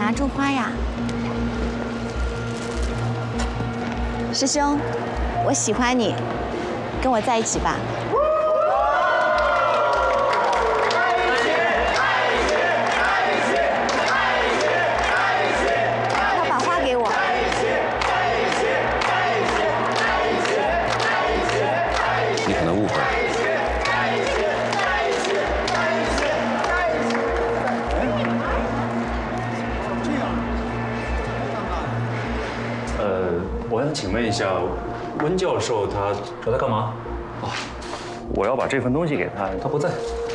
拿种花呀？师兄，我喜欢你，跟我在一起吧。快把花给我。 你可能误会了。 我想请问一下，温教授他找他干嘛？ 哦，我要把这份东西给他，他不在。